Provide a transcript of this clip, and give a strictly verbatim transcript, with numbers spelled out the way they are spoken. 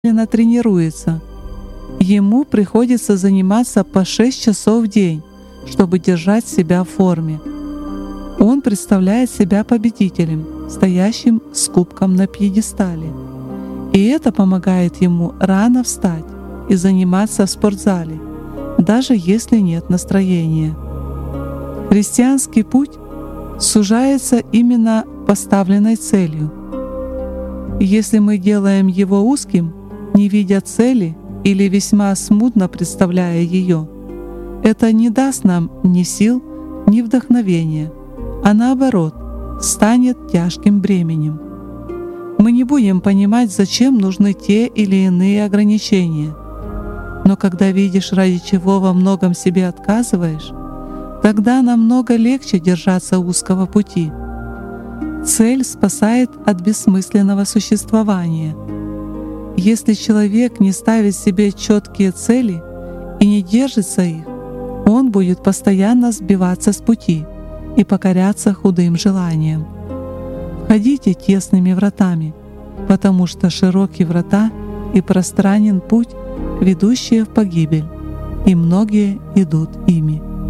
медленно тренируется. Ему приходится заниматься по шесть часов в день, чтобы держать себя в форме. Он представляет себя победителем, стоящим с кубком на пьедестале. И это помогает ему рано встать и заниматься в спортзале, даже если нет настроения. Христианский путь сужается именно поставленной целью. Если мы делаем его узким, не видя цели или весьма смутно представляя ее, это не даст нам ни сил, ни вдохновения, а наоборот, станет тяжким бременем. Мы не будем понимать, зачем нужны те или иные ограничения. Но когда видишь, ради чего во многом себе отказываешь, тогда намного легче держаться узкого пути. Цель спасает от бессмысленного существования. Если человек не ставит себе четкие цели и не держится их, он будет постоянно сбиваться с пути и покоряться худым желаниям. Входите тесными вратами, потому что широкие врата и пространен путь, ведущие в погибель, и многие идут ими.